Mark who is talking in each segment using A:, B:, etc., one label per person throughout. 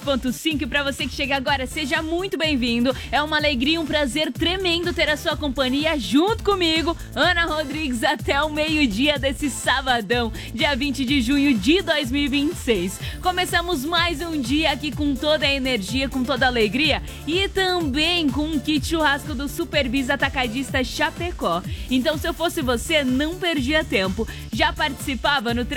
A: 104.5, para você que chega agora, seja muito bem-vindo. É uma alegria, um prazer tremendo ter a sua companhia junto comigo, Ana Rodrigues, até o meio-dia desse sabadão, dia 20 de junho de 2026. Começamos mais um dia aqui com toda a energia, com toda a alegria e também com um kit churrasco do Superbis Atacadista Chapecó. Então, se eu fosse você, não perdia tempo. Já participava no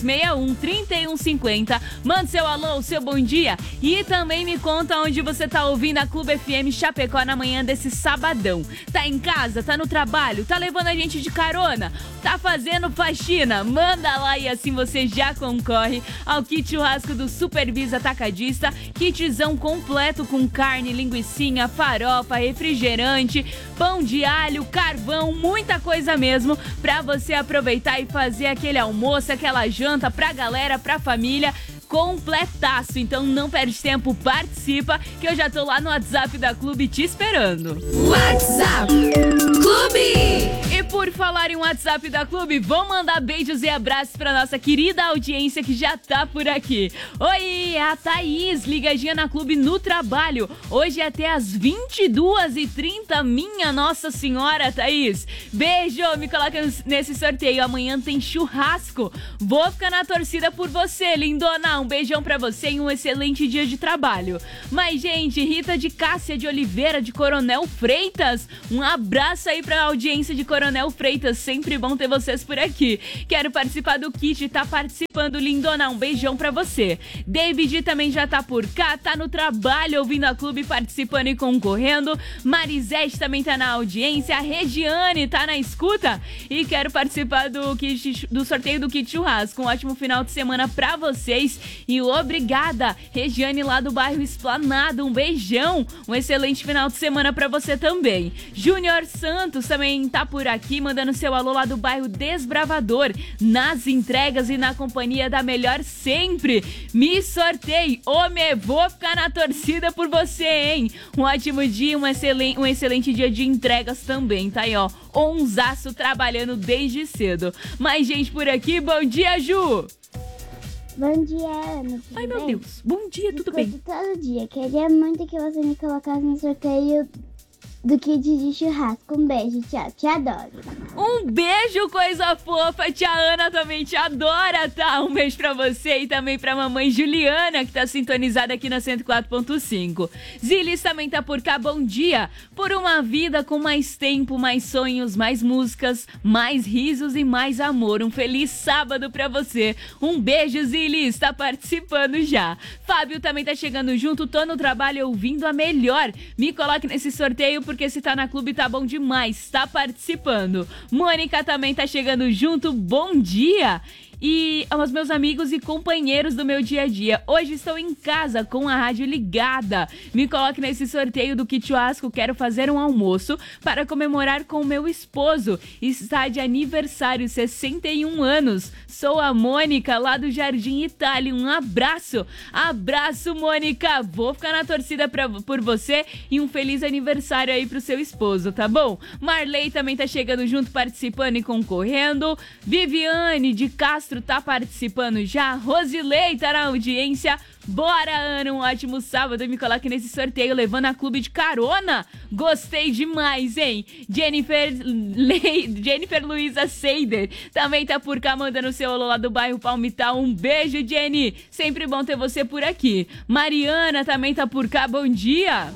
A: 3361-3150, manda seu alô, seu bom dia e também me conta onde você tá ouvindo a Clube FM Chapecó na manhã desse sabadão. Tá em casa, tá no trabalho, tá levando a gente de carona, tá fazendo faxina? Manda lá e assim você já concorre ao kit churrasco do Superbis Atacadista, kitzão completo com carne, linguicinha, farofa, refrigerante, pão de alho, carvão, muita coisa mesmo pra você aproveitar e fazer aquele almoço, aquela janta pra galera, pra família, completaço. Então não perde tempo, participa que eu já tô lá no WhatsApp da Clube te esperando.
B: WhatsApp Clube!
A: E por falar em WhatsApp da Clube, vou mandar beijos e abraços pra nossa querida audiência que já tá por aqui. Oi, a Thaís, ligadinha na Clube no trabalho. Hoje até às 22h30, minha Nossa Senhora, Thaís. Beijo, me coloca nesse sorteio. Amanhã tem churrasco. Vou ficar na torcida por você, lindona. Um beijão pra você e um excelente dia de trabalho. Mas, gente, Rita de Cássia de Oliveira, de Coronel Freitas, um abraço aí pra audiência de Coronel Freitas, sempre bom ter vocês por aqui. Quero participar do kit, tá participando, lindona, um beijão pra você. David também já tá por cá, tá no trabalho ouvindo a Clube, participando e concorrendo. Marisete também tá na audiência, a Regiane tá na escuta e quero participar do sorteio do kit churrasco. Um ótimo final de semana pra vocês. E obrigada, Regiane, lá do bairro Esplanado, um beijão, um excelente final de semana pra você também. Júnior Santos também tá por aqui, mandando seu alô lá do bairro Desbravador, nas entregas e na companhia da melhor sempre. Me sorteio, vou ficar na torcida por você, hein? Um ótimo dia, um excelente dia de entregas também, tá aí, ó, onzaço trabalhando desde cedo. Mais gente por aqui, bom dia, Ju!
C: Bom dia, Ana.
A: Ai, meu Deus. Bom dia, tudo
C: bem? Todo dia. Queria muito que você me colocasse no sorteio do kit de churrasco. Um beijo, tchau. Te adoro.
A: Um beijo, coisa fofa. Tia Ana também te adora, tá? Um beijo pra você e também pra mamãe Juliana, que tá sintonizada aqui na 104.5. Zilis também tá por cá, bom dia. Por uma vida com mais tempo, mais sonhos, mais músicas, mais risos e mais amor. Um feliz sábado pra você. Um beijo, Zilis, tá participando já. Fábio também tá chegando junto, tô no trabalho ouvindo a melhor. Me coloque nesse sorteio, porque se tá na Clube tá bom demais, tá participando. Mônica também tá chegando junto, bom dia! E aos meus amigos e companheiros do meu dia a dia, hoje estou em casa com a rádio ligada. Me coloque nesse sorteio do kit churrasco, quero fazer um almoço para comemorar com o meu esposo. Está de aniversário, 61 anos. Sou a Mônica, lá do Jardim Itália. Um abraço. Abraço, Mônica. Vou ficar na torcida por você e um feliz aniversário aí pro seu esposo, tá bom? Marley também tá chegando junto, participando e concorrendo. Viviane de Castro tá participando já. Rosilei tá na audiência. Bora, Ana, um ótimo sábado. Me coloque nesse sorteio levando a Clube de carona. Gostei demais, hein? Jennifer Luiza Seider também tá por cá, mandando seu alô lá do bairro Palmital. Um beijo, Jenny. Sempre bom ter você por aqui. Mariana também tá por cá, bom dia.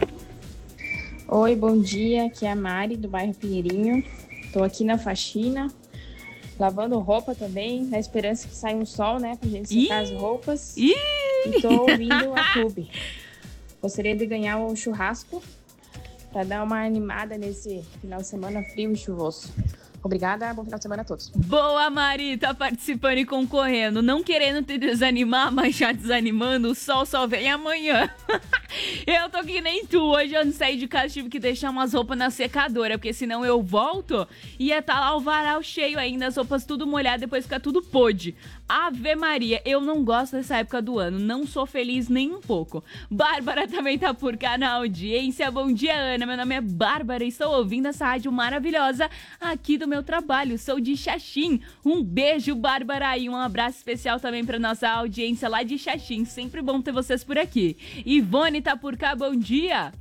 D: Oi, bom dia. Aqui é a Mari, do bairro Pinheirinho. Tô aqui na faxina, lavando roupa também, na esperança que saia um sol, né, pra gente secar as roupas. E tô ouvindo a Clube. Gostaria de ganhar um churrasco pra dar uma animada nesse final de semana frio e chuvoso. Obrigada, bom final de semana a todos.
A: Boa, Mari, tá participando e concorrendo. Não querendo te desanimar, mas já desanimando, o sol só vem amanhã. Eu tô que nem tu. Hoje eu não saí de casa, tive que deixar umas roupas na secadora, porque senão eu volto e ia tá lá o varal cheio ainda, as roupas tudo molhadas, depois fica tudo podre. Ave Maria, eu não gosto dessa época do ano, não sou feliz nem um pouco. Bárbara também tá por cá na audiência. Bom dia, Ana, meu nome é Bárbara e estou ouvindo essa rádio maravilhosa aqui do meu trabalho, sou de Xaxim. Um beijo, Bárbara, e um abraço especial também pra nossa audiência lá de Xaxim, sempre bom ter vocês por aqui. Ivone tá por cá, bom dia.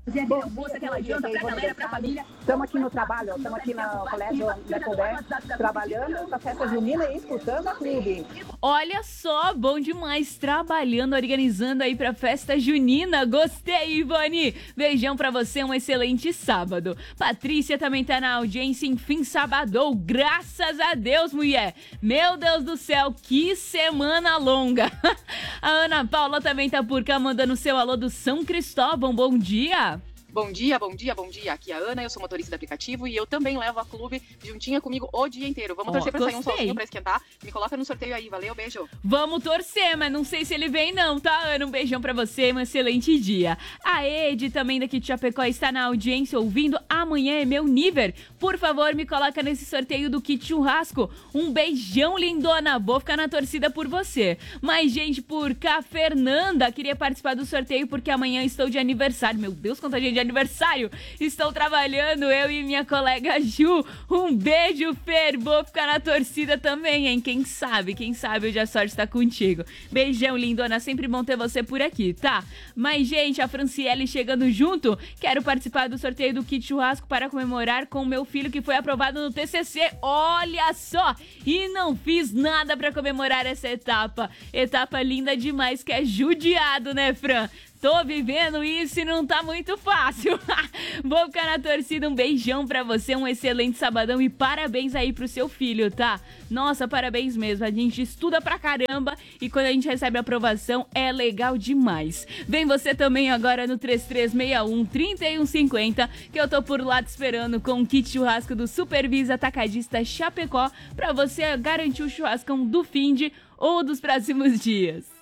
E: Estamos aqui no trabalho, estamos aqui no colégio Lecondé, trabalhando na festa junina e escutando a clube.
A: Olha só, bom demais, trabalhando, organizando aí pra festa junina. Gostei, Ivone. Beijão pra você, um excelente sábado. Patrícia também tá na audiência, enfim, sabadou. Graças a Deus, mulher. Meu Deus do céu, que semana longa. A Ana Paula também tá por cá, mandando seu alô do São Cristóvão. Bom dia.
F: Bom dia, bom dia, bom dia. Aqui é a Ana, eu sou motorista do aplicativo e eu também levo a clube juntinha comigo o dia inteiro. Vamos torcer pra sair um solzinho pra esquentar. Me coloca no sorteio aí, valeu, beijo.
A: Vamos torcer, mas não sei se ele vem não, tá, Ana? Um beijão pra você, um excelente dia. A Ed, também daqui de Chapecó, está na audiência ouvindo. Amanhã é meu nível. Por favor, me coloca nesse sorteio do kit churrasco. Um beijão, lindona. Vou ficar na torcida por você. Mas, gente, por cá, Fernanda queria participar do sorteio porque amanhã estou de aniversário. Meu Deus, quanta gente de aniversário. Estou trabalhando, eu e minha colega Ju. Um beijo, Fer. Vou ficar na torcida também, hein? Quem sabe hoje a sorte está contigo. Beijão, lindona. Sempre bom ter você por aqui, tá? Mas, gente, a Franciele chegando junto. Quero participar do sorteio do kit churrasco para comemorar com o meu filho que foi aprovado no TCC. Olha só! E não fiz nada para comemorar essa etapa. Etapa linda demais, que é judiado, né, Fran? Tô vivendo isso e não tá muito fácil. Vou ficar na torcida, um beijão pra você, um excelente sabadão e parabéns aí pro seu filho, tá? Nossa, parabéns mesmo, a gente estuda pra caramba e quando a gente recebe a aprovação é legal demais. Vem você também agora no 3361-3150, que eu tô por lá te esperando com o kit churrasco do Supervisa Atacadista Chapecó pra você garantir o churrascão do finde ou dos próximos dias.